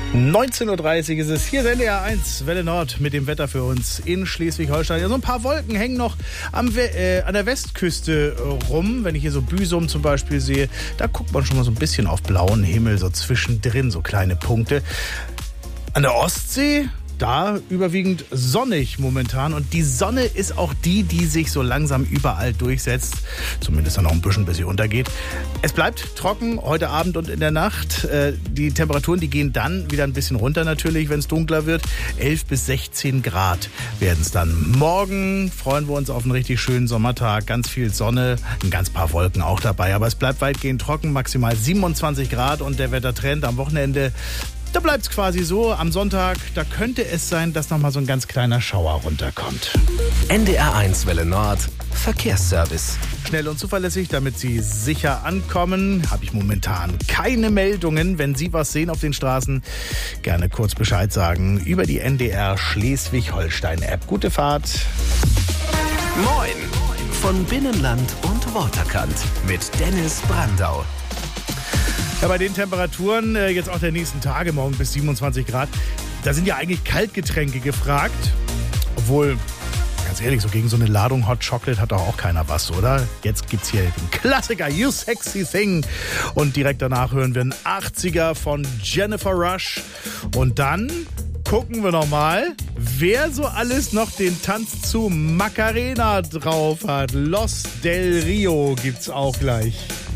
19:30 Uhr ist es. Hier ist NDR 1, Welle Nord mit dem Wetter für uns in Schleswig-Holstein. Ja, so ein paar Wolken hängen noch an der Westküste rum. Wenn ich hier so Büsum zum Beispiel sehe, da guckt man schon mal so ein bisschen auf blauen Himmel, so zwischendrin, so kleine Punkte. An der Ostsee, da überwiegend sonnig momentan. Und die Sonne ist auch die sich so langsam überall durchsetzt. Zumindest dann noch ein bisschen, bis sie untergeht. Es bleibt trocken heute Abend und in der Nacht. Die Temperaturen, die gehen dann wieder ein bisschen runter natürlich, wenn es dunkler wird. 11 bis 16 Grad werden es dann. Morgen freuen wir uns auf einen richtig schönen Sommertag. Ganz viel Sonne, ein ganz paar Wolken auch dabei. Aber es bleibt weitgehend trocken, maximal 27 Grad. Und der Wettertrend am Wochenende, da bleibt es quasi so. Am Sonntag, da könnte es sein, dass noch mal so ein ganz kleiner Schauer runterkommt. NDR 1 Welle Nord Verkehrsservice. Schnell und zuverlässig, damit Sie sicher ankommen, habe ich momentan keine Meldungen. Wenn Sie was sehen auf den Straßen, gerne kurz Bescheid sagen über die NDR Schleswig-Holstein-App. Gute Fahrt. Moin von Binnenland und Waterkant mit Dennis Brandau. Ja, bei den Temperaturen jetzt auch der nächsten Tage, morgen bis 27 Grad, da sind ja eigentlich Kaltgetränke gefragt. Obwohl, ganz ehrlich, so gegen so eine Ladung Hot Chocolate hat doch auch keiner was, oder? Jetzt gibt's hier den Klassiker You Sexy Thing. Und direkt danach hören wir einen 80er von Jennifer Rush. Und dann gucken wir nochmal, wer so alles noch den Tanz zu Macarena drauf hat. Los del Rio gibt's auch gleich.